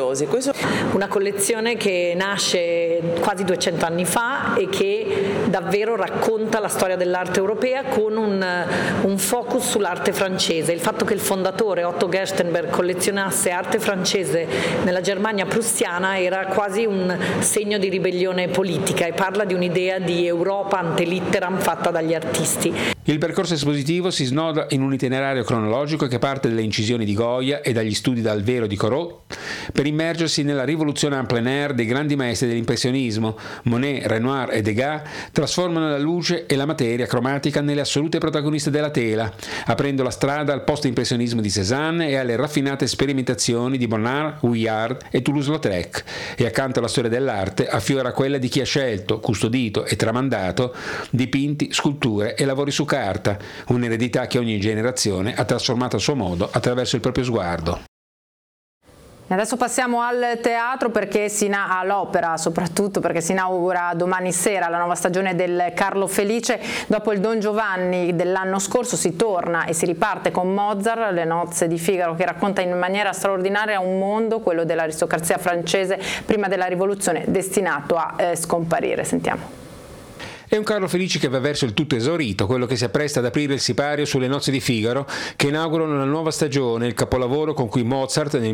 numerosi. Una collezione che nasce quasi 200 anni fa e che davvero racconta la storia dell'arte europea con un focus sull'arte francese. Il fatto che il fondatore Otto Gerstenberg collezionasse arte francese nella Germania prussiana era quasi un segno di ribellione politica e parla di un'idea di Europa ante litteram fatta dagli artisti. Il percorso espositivo si snoda in un itinerario cronologico che parte dalle incisioni di Goya e dagli studi dal vero di Corot per immergersi nella rivoluzione en plein air dei grandi maestri dell'impressionismo. Monet, Renoir e Degas trasformano la luce e la materia cromatica nelle assolute protagoniste della tela, aprendo la strada al post-impressionismo di Cézanne e alle raffinate sperimentazioni di Bonnard, Vuillard e Toulouse-Lautrec, e accanto alla storia dell'arte affiora quella di chi ha scelto, custodito e tramandato dipinti, sculture e lavori su carta, un'eredità che ogni generazione ha trasformato a suo modo attraverso il proprio sguardo. Adesso passiamo al teatro, perché all'opera soprattutto, perché si inaugura domani sera la nuova stagione del Carlo Felice. Dopo il Don Giovanni dell'anno scorso si torna e si riparte con Mozart, Le nozze di Figaro, che racconta in maniera straordinaria un mondo, quello dell'aristocrazia francese prima della rivoluzione, destinato a scomparire. Sentiamo. È un Carlo Felice che va verso il tutto esaurito, quello che si appresta ad aprire il sipario sulle nozze di Figaro, che inaugurano una nuova stagione, il capolavoro con cui Mozart nel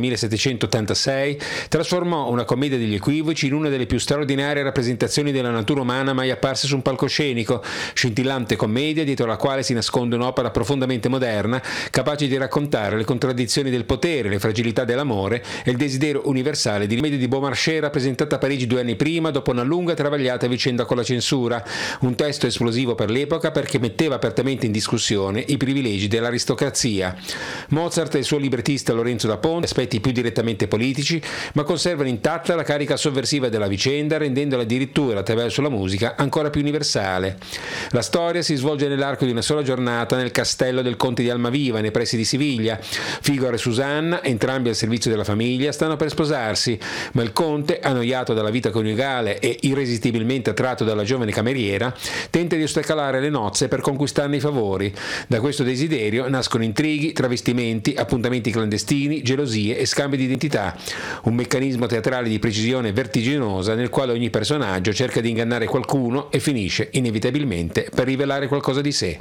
1786 trasformò una commedia degli equivoci in una delle più straordinarie rappresentazioni della natura umana mai apparse su un palcoscenico, scintillante commedia dietro la quale si nasconde un'opera profondamente moderna, capace di raccontare le contraddizioni del potere, le fragilità dell'amore e il desiderio universale di rimedio di Beaumarchais, rappresentata a Parigi 2 anni prima dopo una lunga e travagliata vicenda con la censura. Un testo esplosivo per l'epoca perché metteva apertamente in discussione i privilegi dell'aristocrazia. Mozart e il suo librettista Lorenzo da Ponte aspetti più direttamente politici, ma conservano intatta la carica sovversiva della vicenda, rendendola addirittura attraverso la musica ancora più universale. La storia si svolge nell'arco di una sola giornata nel castello del conte di Almaviva, nei pressi di Siviglia. Figaro e Susanna, entrambi al servizio della famiglia, stanno per sposarsi, ma il conte, annoiato dalla vita coniugale e irresistibilmente attratto dalla giovane cameriera, tenta di ostacolare le nozze per conquistarne i favori. Da questo desiderio nascono intrighi, travestimenti, appuntamenti clandestini, gelosie e scambi di identità. Un meccanismo teatrale di precisione vertiginosa nel quale ogni personaggio cerca di ingannare qualcuno e finisce inevitabilmente per rivelare qualcosa di sé.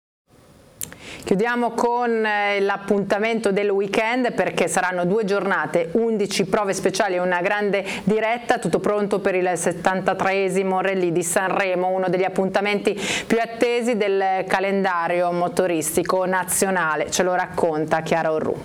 Chiudiamo con l'appuntamento del weekend, perché saranno 2 giornate, 11 prove speciali e una grande diretta, tutto pronto per il 73esimo Rally di Sanremo, uno degli appuntamenti più attesi del calendario motoristico nazionale. Ce lo racconta Chiara Orru.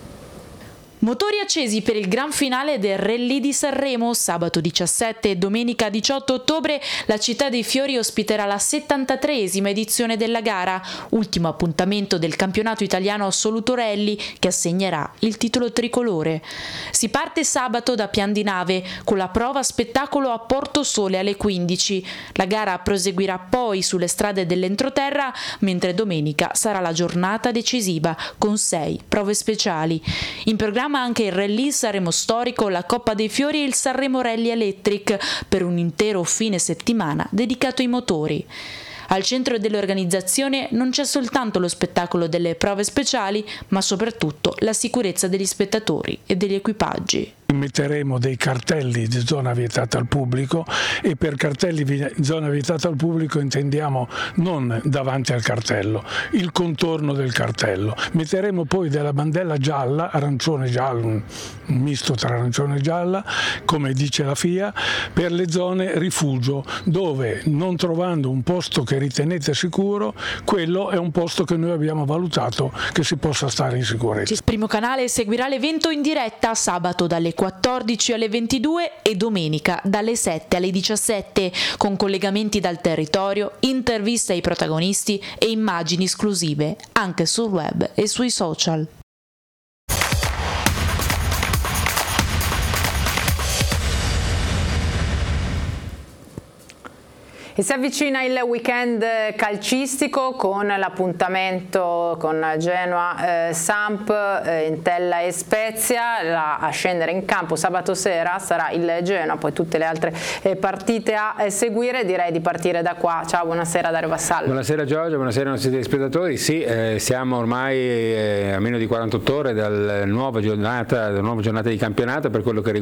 Motori accesi per il gran finale del Rally di Sanremo. Sabato 17 e domenica 18 ottobre la Città dei Fiori ospiterà la 73esima edizione della gara, ultimo appuntamento del campionato italiano assoluto rally che assegnerà il titolo tricolore. Si parte sabato da Pian di Nave con la prova spettacolo a Porto Sole alle 15. La gara proseguirà poi sulle strade dell'entroterra, mentre domenica sarà la giornata decisiva con 6 prove speciali. In programma anche il Rally Sanremo Storico, la Coppa dei Fiori e il Sanremo Rally Electric per un intero fine settimana dedicato ai motori. Al centro dell'organizzazione non c'è soltanto lo spettacolo delle prove speciali, ma soprattutto la sicurezza degli spettatori e degli equipaggi. Metteremo dei cartelli di zona vietata al pubblico, e per cartelli di zona vietata al pubblico intendiamo non davanti al cartello, il contorno del cartello. Metteremo poi della bandella gialla, arancione giallo, un misto tra arancione e gialla, come dice la FIA, per le zone rifugio, dove non trovando un posto che ritenete sicuro, quello è un posto che noi abbiamo valutato che si possa stare in sicurezza. Il Primo Canale seguirà l'evento in diretta sabato dalle 14 alle 22 e domenica dalle 7 alle 17, con collegamenti dal territorio, interviste ai protagonisti e immagini esclusive anche sul web e sui social. E si avvicina il weekend calcistico con l'appuntamento con Genoa, Samp, Entella e Spezia. A scendere in campo sabato sera sarà il Genoa, poi tutte le altre partite a seguire. Direi di partire da qua. Ciao, buonasera Dario Vassallo. Buonasera Giorgio, buonasera ai nostri telespettatori. Sì, siamo ormai a meno di 48 ore dalla nuova giornata di campionato per quello che riguarda